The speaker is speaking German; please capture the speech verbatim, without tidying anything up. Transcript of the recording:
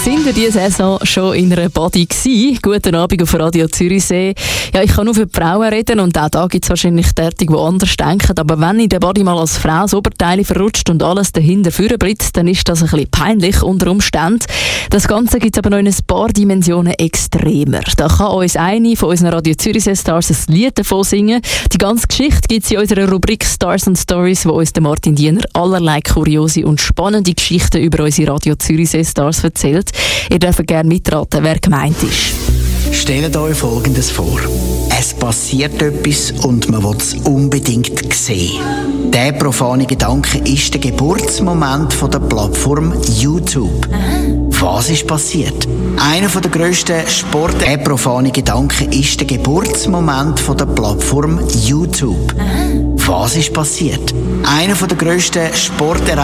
sind wir diese Saison schon in einer Body gewesen. Guten Abend auf Radio Zürichsee. Ja, ich kann nur für die Frauen reden und auch da gibt es wahrscheinlich Tätige, die anders denken. Aber wenn in der Body mal als Frau das Oberteil verrutscht und alles dahinter vorblitzt, dann ist das ein bisschen peinlich unter Umständen. Das Ganze gibt es aber noch in ein paar Dimensionen extremer. Da kann uns eine von unseren Radio Zürichsee Stars ein Lied davon singen. Die ganze Geschichte gibt es in unserer Rubrik Stars and Stories, wo uns der Martin Diener allerlei kuriose und spannende Geschichten über unsere Radio Zürichsee Stars erzählt. Ihr dürft gerne mitraten, wer gemeint ist. Stellt euch Folgendes vor. Es passiert etwas und man will es unbedingt sehen. Der profane Gedanke ist der Geburtsmoment von der Plattform YouTube. Was ist passiert? Einer der grössten Sport... Der profane Gedanke ist der Geburtsmoment von der Plattform YouTube. Was ist passiert? Einer der grössten Sport...